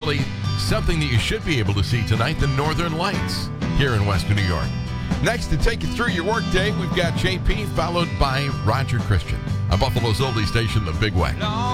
Definitely something that you should be able to see tonight, the Northern Lights here in Western New York. Next, to take you through your workday, we've got JP, followed by Roger Christian on Buffalo's oldie station, The Big Way.